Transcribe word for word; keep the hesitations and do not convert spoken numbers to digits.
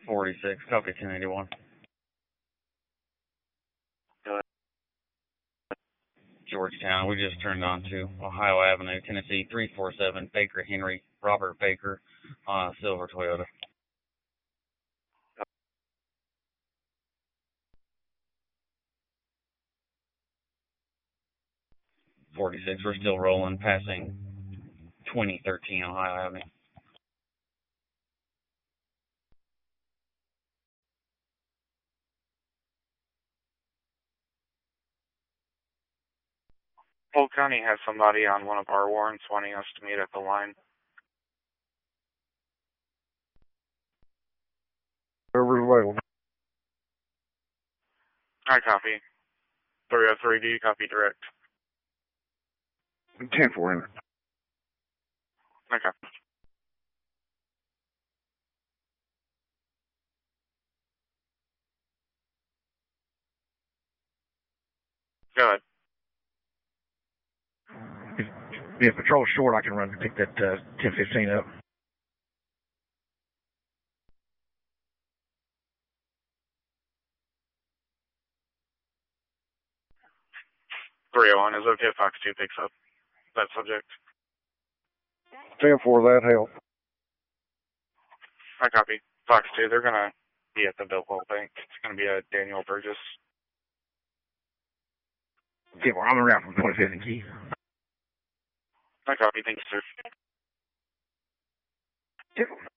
forty-six, copy ten eighty-one. Go ahead. Georgetown, we just turned on to Ohio Avenue, Tennessee, three four seven, Baker Henry, Robert Baker, on a silver Toyota. forty-six, we're still rolling, passing twenty thirteen Ohio Avenue. Polk County has somebody on one of our warrants wanting us to meet at the line. Whoever's available. I copy. three oh three, do you copy direct? ten four enter. Okay. Go ahead. If, if patrol's short, I can run and pick that uh, ten fifteen up. three oh one, is okay if Fox two picks up that subject? ten four, that help. I copy. Fox two, they're going to be at the Biltwell Bank. It's going to be a Daniel Burgess. ten four, I'm around from twenty-fifth and Key. I copy. Thanks, sir. ten four.